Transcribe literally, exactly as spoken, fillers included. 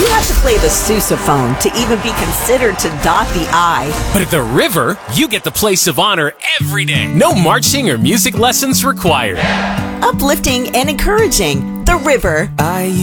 You have to play the sousaphone to even be considered to dot the I. But at the River, you get the place of honor every day. No marching or music lessons required. Uplifting and encouraging. The River. I